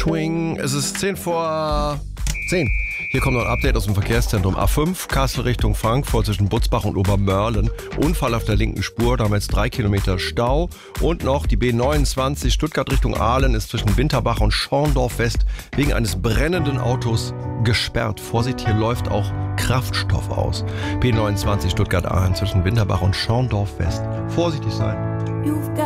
Swing. Es ist 10:10. Hier kommt noch ein Update aus dem Verkehrszentrum A5, Kassel Richtung Frankfurt zwischen Butzbach und Obermörlen. Unfall auf der linken Spur, damals 3 Kilometer Stau. Und noch die B29 Stuttgart Richtung Aalen ist zwischen Winterbach und Schorndorf West wegen eines brennenden Autos gesperrt. Vorsicht, hier läuft auch Kraftstoff aus. B29 Stuttgart Aalen zwischen Winterbach und Schorndorf West. Vorsichtig sein.